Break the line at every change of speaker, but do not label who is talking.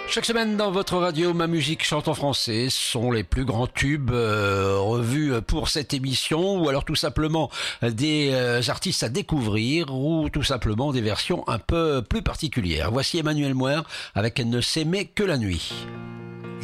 Chaque semaine dans votre radio, Ma Musique chante en français sont les plus grands tubes revus pour cette émission, ou alors tout simplement des artistes à découvrir, ou tout simplement des versions un peu plus particulières. Voici Emmanuel Moir avec Elle ne s'aimait que la nuit.